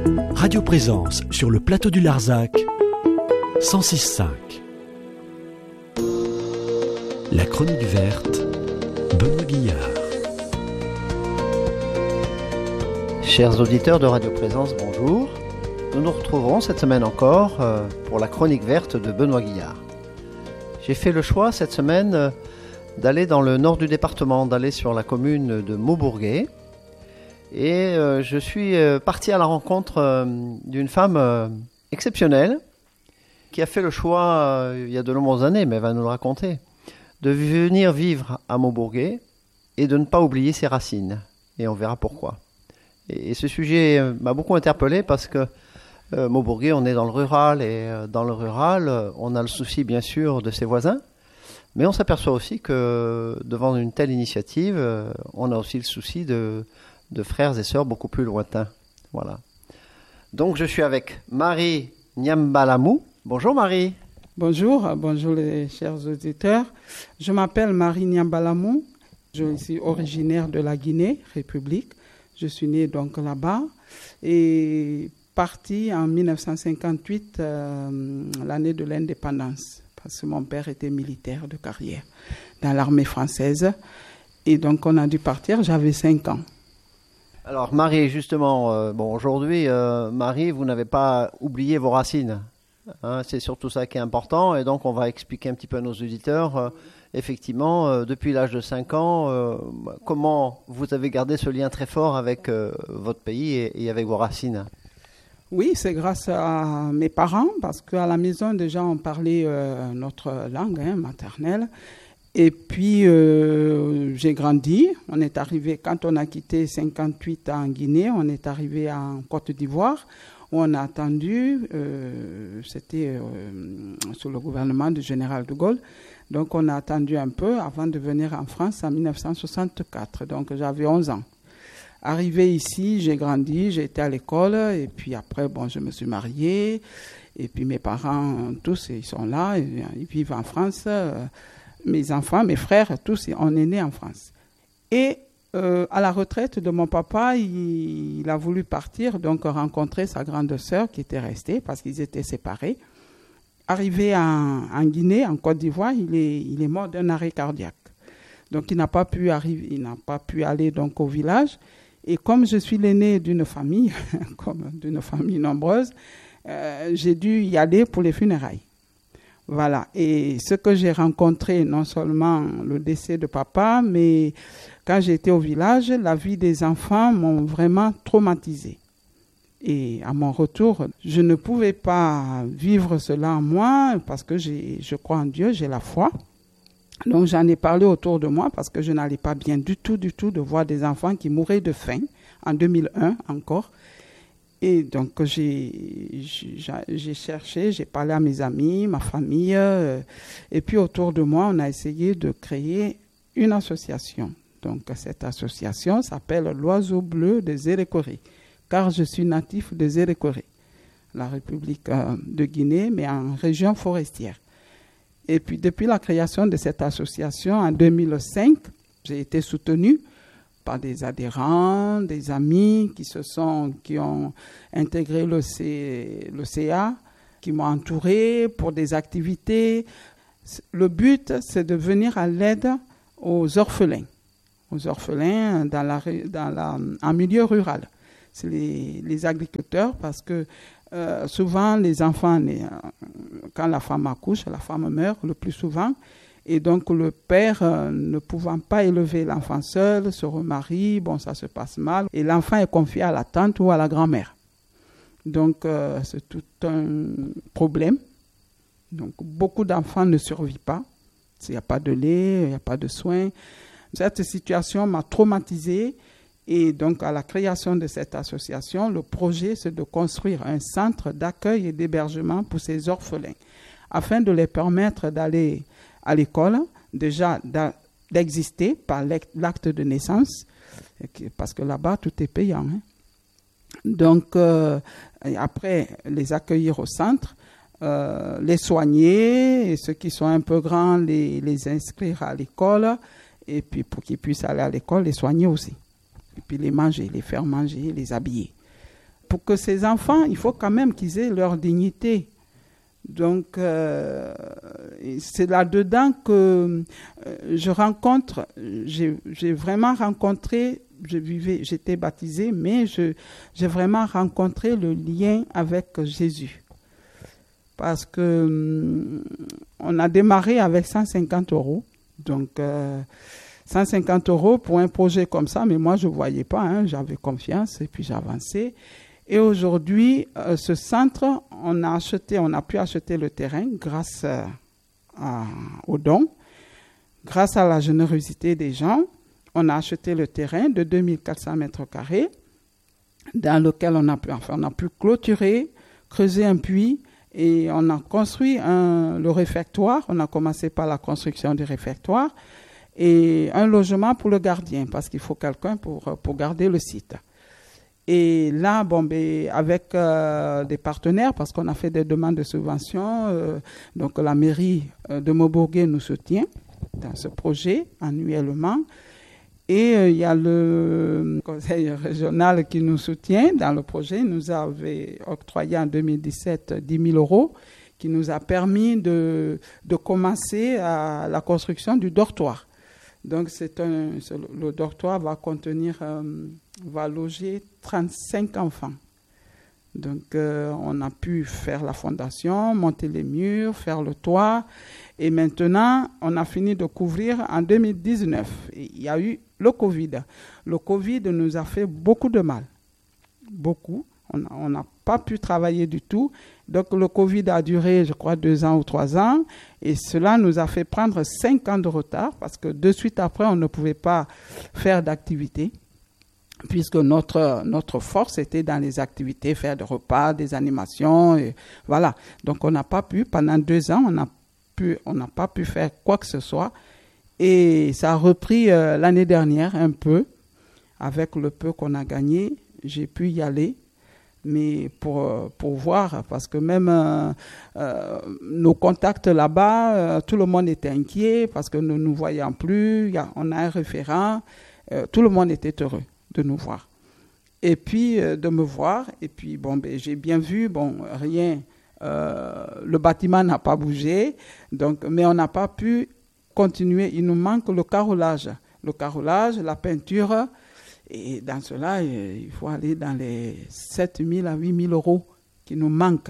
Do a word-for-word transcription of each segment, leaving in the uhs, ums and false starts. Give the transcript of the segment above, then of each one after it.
Radio Présence sur le plateau du Larzac, cent six cinq. La chronique verte, Benoît Guillard. Chers auditeurs de Radio Présence, bonjour. Nous nous retrouverons cette semaine encore pour la chronique verte de Benoît Guillard. J'ai fait le choix cette semaine d'aller dans le nord du département, d'aller sur la commune de Maubourguet. Et euh, je suis euh, parti à la rencontre euh, d'une femme euh, exceptionnelle qui a fait le choix, euh, il y a de nombreuses années, mais elle va nous le raconter, de venir vivre à Maubourguet et de ne pas oublier ses racines. Et on verra pourquoi. Et, et ce sujet euh, m'a beaucoup interpellé parce que euh, Maubourguet, on est dans le rural et euh, dans le rural, euh, on a le souci bien sûr de ses voisins, mais on s'aperçoit aussi que devant une telle initiative, euh, on a aussi le souci de... de frères et sœurs beaucoup plus lointains. Voilà. Donc je suis avec Marie Nyambalamou. Bonjour Marie. Bonjour, bonjour les chers auditeurs. Je m'appelle Marie Nyambalamou. Je suis originaire de la Guinée, République. Je suis née donc là-bas et partie en dix-neuf cent cinquante-huit, euh, l'année de l'indépendance, parce que mon père était militaire de carrière dans l'armée française. Et donc on a dû partir, j'avais cinq ans. Alors Marie, justement, euh, bon aujourd'hui, euh, Marie, vous n'avez pas oublié vos racines. Hein, c'est surtout ça qui est important. Et donc on va expliquer un petit peu à nos auditeurs, euh, effectivement, euh, depuis l'âge de cinq ans, euh, comment vous avez gardé ce lien très fort avec euh, votre pays et, et avec vos racines. Oui, c'est grâce à mes parents, parce qu'à la maison, déjà, on parlait euh, notre langue hein, maternelle. Et puis, euh, j'ai grandi. On est arrivé, quand on a quitté cinquante-huit en Guinée, on est arrivé en Côte d'Ivoire, où on a attendu, euh, c'était euh, sous le gouvernement du général de Gaulle. Donc, on a attendu un peu avant de venir en France en dix-neuf cent soixante-quatre. Donc, j'avais onze ans. Arrivé ici, j'ai grandi, j'ai été à l'école, et puis après, bon, je me suis mariée. Et puis, mes parents, tous, ils sont là, ils, ils vivent en France. Euh, Mes enfants, mes frères, tous, on est nés en France. Et euh, à la retraite de mon papa, il, il a voulu partir, donc rencontrer sa grande sœur qui était restée parce qu'ils étaient séparés. Arrivé en, en Guinée, en Côte d'Ivoire, il est, il est mort d'un arrêt cardiaque. Donc il n'a pas pu arriver, il n'a pas pu aller donc au village. Et comme je suis l'aîné d'une famille, comme d'une famille nombreuse, euh, j'ai dû y aller pour les funérailles. Voilà, et ce que j'ai rencontré, non seulement le décès de papa, mais quand j'étais au village, la vie des enfants m'ont vraiment traumatisée. Et à mon retour, je ne pouvais pas vivre cela en moi parce que j'ai, je crois en Dieu, j'ai la foi. Donc j'en ai parlé autour de moi parce que je n'allais pas bien du tout, du tout de voir des enfants qui mouraient de faim, en deux mille un encore. Et donc, j'ai, j'ai, j'ai cherché, j'ai parlé à mes amis, ma famille. Euh, et puis, autour de moi, on a essayé de créer une association. Donc, cette association s'appelle l'Oiseau bleu de Zérékoré, car je suis natif de Zérékoré, la République euh, de Guinée, mais en région forestière. Et puis, depuis la création de cette association en deux mille cinq, j'ai été soutenue par des adhérents, des amis qui se sont, qui ont intégré le, C, le C A, qui m'ont entouré pour des activités. Le but, c'est de venir à l'aide aux orphelins, aux orphelins dans la, dans la, en milieu rural. C'est les, les agriculteurs parce que euh, souvent les enfants, quand la femme accouche, la femme meurt le plus souvent. Et donc, le père, euh, ne pouvant pas élever l'enfant seul, se remarie, bon, ça se passe mal. Et l'enfant est confié à la tante ou à la grand-mère. Donc, euh, c'est tout un problème. Donc, beaucoup d'enfants ne survivent pas. Il n'y a pas de lait, il n'y a pas de soins. Cette situation m'a traumatisée. Et donc, à la création de cette association, le projet, c'est de construire un centre d'accueil et d'hébergement pour ces orphelins, afin de les permettre d'aller à l'école, déjà d'exister par l'acte de naissance, parce que là-bas, tout est payant. Hein. Donc, euh, après, les accueillir au centre, euh, les soigner, et ceux qui sont un peu grands, les, les inscrire à l'école, et puis pour qu'ils puissent aller à l'école, les soigner aussi. Et puis les manger, les faire manger, les habiller. pour que ces enfants, il faut quand même qu'ils aient leur dignité. Donc, euh, c'est là-dedans que euh, je rencontre, j'ai, j'ai vraiment rencontré, je vivais, j'étais baptisée, mais je, j'ai vraiment rencontré le lien avec Jésus. Parce que hum, on a démarré avec cent cinquante euros. Donc, euh, cent cinquante euros pour un projet comme ça, mais moi, je ne voyais pas, hein, j'avais confiance et puis j'avançais. Et aujourd'hui, euh, ce centre, on a acheté, on a pu acheter le terrain grâce euh, à, aux dons, grâce à la générosité des gens. On a acheté le terrain de deux mille quatre cents mètres carrés dans lequel on a pu, enfin, on a pu clôturer, creuser un puits et on a construit un, le réfectoire. On a commencé par la construction du réfectoire et un logement pour le gardien parce qu'il faut quelqu'un pour, pour garder le site. Et là, bon, ben, avec euh, des partenaires, parce qu'on a fait des demandes de subventions, euh, donc la mairie euh, de Maubourguet nous soutient dans ce projet annuellement. Et euh, il y a le conseil régional qui nous soutient dans le projet. Il nous avait octroyé en deux mille dix-sept dix mille euros, qui nous a permis de, de commencer à la construction du dortoir. Donc, c'est un, c'est le, le dortoir va contenir, euh, va loger trente-cinq enfants. Donc, euh, on a pu faire la fondation, monter les murs, faire le toit. Et maintenant, on a fini de couvrir en deux mille dix-neuf. Et il y a eu le Covid. Le Covid nous a fait beaucoup de mal. Beaucoup. On n'a pas pu travailler du tout. Donc, le Covid a duré, je crois, deux ans ou trois ans. Et cela nous a fait prendre cinq ans de retard parce que de suite après, on ne pouvait pas faire d'activité puisque notre, notre force était dans les activités, faire des repas, des animations. Et voilà. Donc, on n'a pas pu, pendant deux ans, on n'a pu, on n'a pas pu faire quoi que ce soit. Et ça a repris euh, l'année dernière un peu. Avec le peu qu'on a gagné, j'ai pu y aller. Mais pour, pour voir, parce que même euh, euh, nos contacts là-bas, euh, tout le monde était inquiet parce que nous ne nous voyions plus, y a, on a un référent, euh, tout le monde était heureux de nous voir. Et puis, euh, de me voir, et puis, bon, ben, j'ai bien vu, bon, rien, euh, le bâtiment n'a pas bougé, donc, mais on n'a pas pu continuer, il nous manque le carrelage, le carrelage, la peinture. Et dans cela, il faut aller dans les sept mille à huit mille euros qui nous manquent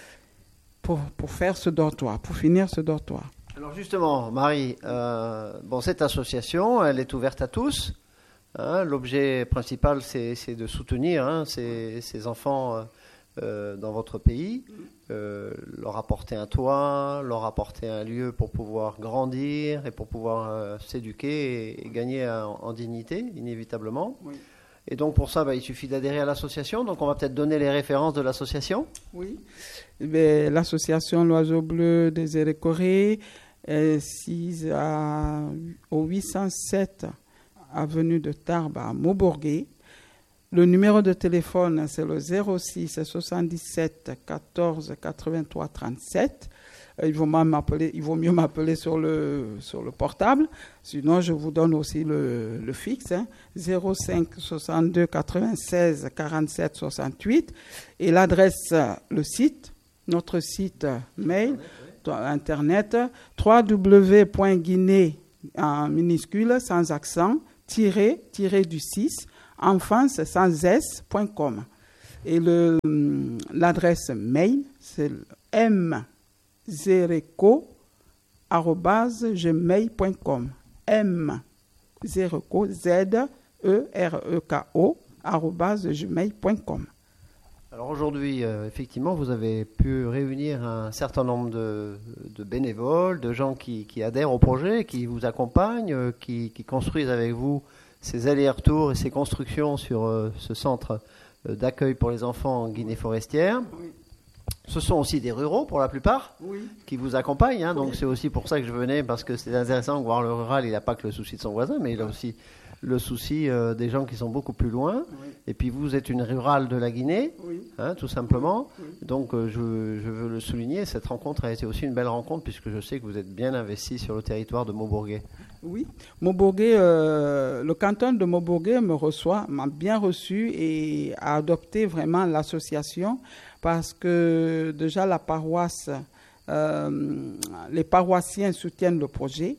pour, pour faire ce dortoir, pour finir ce dortoir. Alors justement, Marie, euh, bon, cette association, elle est ouverte à tous. Hein, l'objet principal, c'est, c'est de soutenir hein, ces, ces enfants euh, dans votre pays, euh, leur apporter un toit, leur apporter un lieu pour pouvoir grandir et pour pouvoir euh, s'éduquer et, et gagner en, en dignité, inévitablement. Oui. Et donc pour ça, bah, il suffit d'adhérer à l'association. Donc on va peut-être donner les références de l'association. Oui, mais l'association L'Oiseau Bleu des Hérécorées est sise à, au huit cent sept avenue de Tarbes à Maubourguet. Le numéro de téléphone, c'est le zéro six soixante-dix-sept quatorze quatre-vingt-trois trente-sept. Il vaut, m'appeler, il vaut mieux m'appeler sur le, sur le portable. Sinon, je vous donne aussi le, le fixe, hein, zéro cinq soixante-deux quatre-vingt-seize quarante-sept soixante-huit. Et l'adresse, le site, notre site mail, internet, w w w point guinée en minuscule, sans accent, tiré, tiré du six, enfance sans s point com. Et le, l'adresse mail, c'est m zereco arobase gmail point com. M zereco, Z E R E K O arobase gmail point com. Alors aujourd'hui, euh, effectivement, vous avez pu réunir un certain nombre de, de bénévoles, de gens qui, qui adhèrent au projet, qui vous accompagnent, euh, qui, qui construisent avec vous ces allers-retours et ces constructions sur euh, ce centre euh, d'accueil pour les enfants en Guinée forestière. Oui. Ce sont aussi des ruraux pour la plupart oui. qui vous accompagnent. Hein, donc oui. c'est aussi pour ça que je venais, parce que c'est intéressant de voir le rural, il n'a pas que le souci de son voisin, mais il a aussi le souci euh, des gens qui sont beaucoup plus loin. Oui. Et puis vous êtes une rurale de la Guinée, oui. hein, tout simplement. Oui. Donc euh, je, je veux le souligner, cette rencontre a été aussi une belle rencontre, puisque je sais que vous êtes bien investi sur le territoire de Maubourguet. Oui, Maubourguet, euh, le canton de Maubourguet me reçoit, m'a bien reçu et a adopté vraiment l'association parce que déjà la paroisse, euh, les paroissiens soutiennent le projet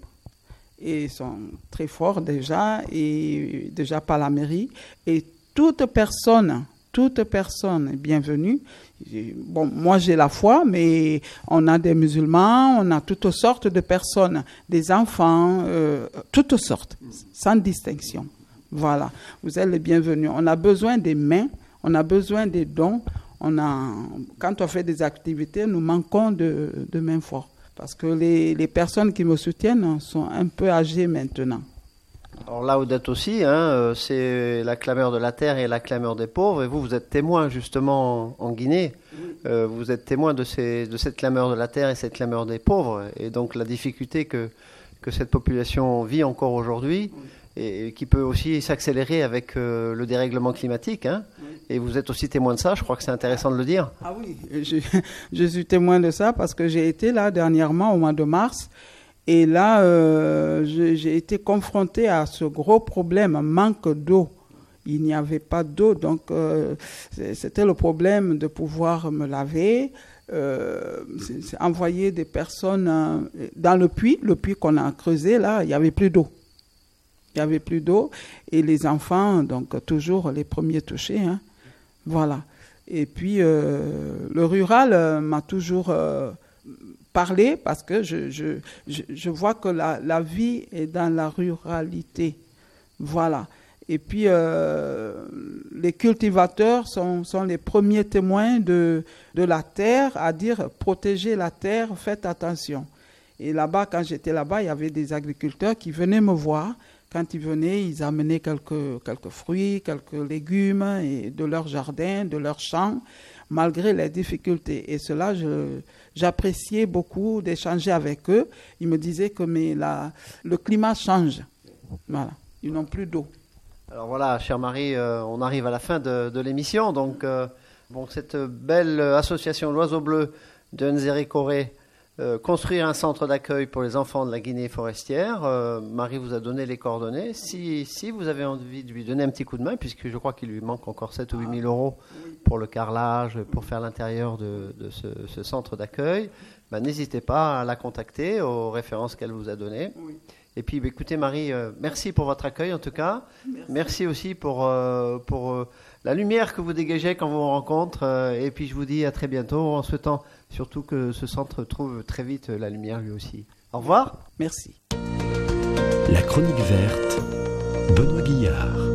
et sont très forts déjà, et déjà par la mairie. Et toute personne, toute personne est bienvenue. Bon, moi j'ai la foi, mais on a des musulmans, on a toutes sortes de personnes, des enfants, euh, toutes sortes, sans distinction. Voilà, vous êtes les bienvenus. On a besoin des mains, on a besoin des dons. On a, quand on fait des activités, nous manquons de, de mains fortes. Parce que les, les personnes qui me soutiennent sont un peu âgées maintenant. Alors là, vous êtes aussi, hein, c'est la clameur de la terre et la clameur des pauvres. Et vous, vous êtes témoin justement en, en Guinée. Oui. Euh, vous êtes témoin de, ces, de cette clameur de la terre et cette clameur des pauvres. Et donc la difficulté que, que cette population vit encore aujourd'hui, oui. et, et qui peut aussi s'accélérer avec euh, le dérèglement climatique. Hein. Oui. Et vous êtes aussi témoin de ça, je crois que c'est intéressant de le dire. Ah oui, je, je suis témoin de ça parce que j'ai été là dernièrement au mois de mars. Et là, euh, j'ai, j'ai été confronté à ce gros problème, manque d'eau. Il n'y avait pas d'eau, donc euh, c'était le problème de pouvoir me laver, euh, c'est, c'est envoyer des personnes euh, dans le puits, le puits qu'on a creusé, là, il n'y avait plus d'eau. Il n'y avait plus d'eau, et les enfants, donc toujours les premiers touchés, hein, voilà. Et puis, euh, le rural euh, m'a toujours... Euh, parler parce que je, je, je, je vois que la, la vie est dans la ruralité. Voilà. Et puis, euh, les cultivateurs sont, sont les premiers témoins de, de la terre, à dire protégez la terre, faites attention. Et là-bas, quand j'étais là-bas, il y avait des agriculteurs qui venaient me voir. Quand ils venaient, ils amenaient quelques, quelques fruits, quelques légumes et de leur jardin, de leur champ, malgré les difficultés. Et cela, je, j'appréciais beaucoup d'échanger avec eux. Ils me disaient que mais la, le climat change. Voilà. Ils n'ont plus d'eau. Alors voilà, chère Marie, euh, on arrive à la fin de, de l'émission. Donc, euh, bon, cette belle association L'Oiseau Bleu de Nzéré Koré, Euh, construire un centre d'accueil pour les enfants de la Guinée forestière. Euh, Marie vous a donné les coordonnées. Si, si vous avez envie de lui donner un petit coup de main, puisque je crois qu'il lui manque encore sept ou huit mille euros pour le carrelage, pour faire l'intérieur de, de ce, ce centre d'accueil, ben, n'hésitez pas à la contacter aux références qu'elle vous a données. Oui. Et puis, bah, écoutez Marie, euh, merci pour votre accueil en tout cas. Merci, merci aussi pour, euh, pour euh, la lumière que vous dégagez quand on vous rencontre. Euh, et puis je vous dis à très bientôt en souhaitant surtout que ce centre trouve très vite la lumière lui aussi. Au revoir. Merci. La chronique verte, Benoît Guillard.